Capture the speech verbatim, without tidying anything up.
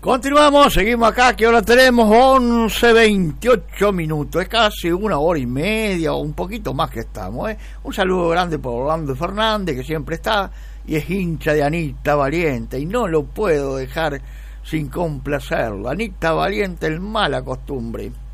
Continuamos, seguimos acá, que ahora tenemos once veintiocho minutos, es casi una hora y media o un poquito más que estamos, ¿eh? Un saludo grande por Orlando Fernández, que siempre está y es hincha de Anita Valiente, y no lo puedo dejar sin complacerlo. Anita Valiente, el mala costumbre.